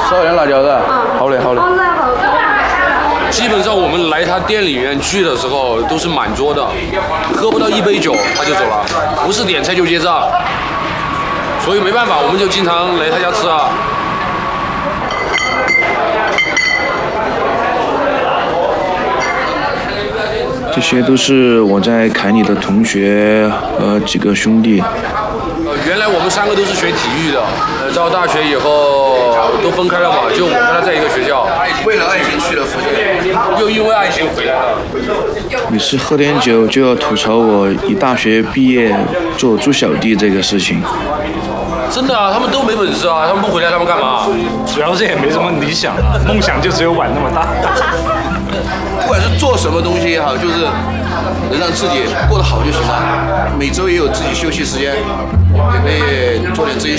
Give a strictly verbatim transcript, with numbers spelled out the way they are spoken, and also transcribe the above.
十二两辣椒的，好嘞好嘞。 基本上我们来他店里面去的时候都是满桌的，喝不到一杯酒他就走了，不是点菜就结账，所以没办法，我们就经常来他家吃啊。 这些都是我在凯里的同学和几个兄弟。 呃，原来我们三个都是学体育的，呃，到大学以后都分开了嘛，就我跟他在一个学校。 为了爱情去了福建， 又因为爱情回来了。 每次喝点酒就要吐槽我一大学毕业做猪小弟这个事情。 真的啊，他们都没本事啊，他们不回来他们干嘛？ 主要是也没什么理想啊，梦想就只有碗那么大。 不管是做什么东西也好，就是能让自己过得好就行了。每周也有自己休息时间，也可以做点自己